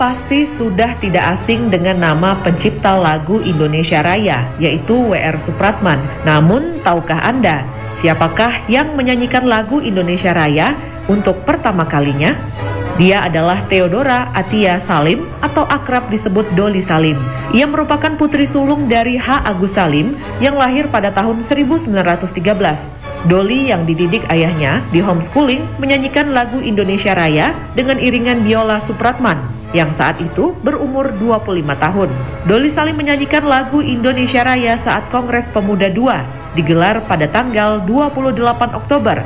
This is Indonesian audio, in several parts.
pasti sudah tidak asing dengan nama pencipta lagu Indonesia Raya, yaitu W.R. Supratman. Namun, tahukah Anda siapakah yang menyanyikan lagu Indonesia Raya untuk pertama kalinya? Dia adalah Theodora Atia Salim atau akrab disebut Doli Salim. Ia merupakan putri sulung dari H. Agus Salim yang lahir pada tahun 1913. Doli yang dididik ayahnya di homeschooling menyanyikan lagu Indonesia Raya dengan iringan biola Supratman yang saat itu berumur 25 tahun. Doli Salim menyanyikan lagu Indonesia Raya saat Kongres Pemuda II digelar pada tanggal 28 Oktober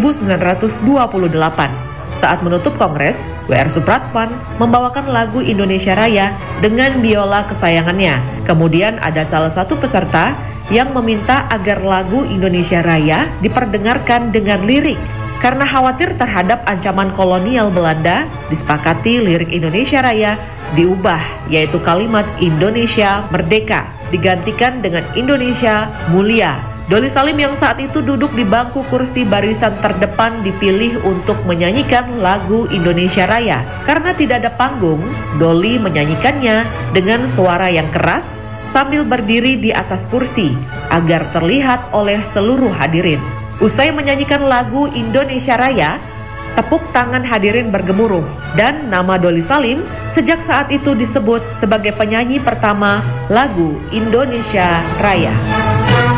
1928. Saat menutup kongres, W.R. Supratman membawakan lagu Indonesia Raya dengan biola kesayangannya. Kemudian ada salah satu peserta yang meminta agar lagu Indonesia Raya diperdengarkan dengan lirik. Karena khawatir terhadap ancaman kolonial Belanda, disepakati lirik Indonesia Raya diubah, yaitu kalimat Indonesia Merdeka digantikan dengan Indonesia Mulia. Doli Salim yang saat itu duduk di bangku kursi barisan terdepan dipilih untuk menyanyikan lagu Indonesia Raya. Karena tidak ada panggung, Doli menyanyikannya dengan suara yang keras sambil berdiri di atas kursi agar terlihat oleh seluruh hadirin. Usai menyanyikan lagu Indonesia Raya, tepuk tangan hadirin bergemuruh dan nama Doli Salim sejak saat itu disebut sebagai penyanyi pertama lagu Indonesia Raya.